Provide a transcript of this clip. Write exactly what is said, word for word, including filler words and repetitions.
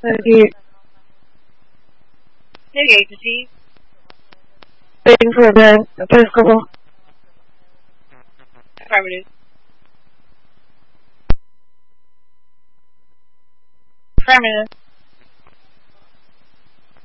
Thank you. New agency. Waiting for a man. First couple. Affirmative. Affirmative.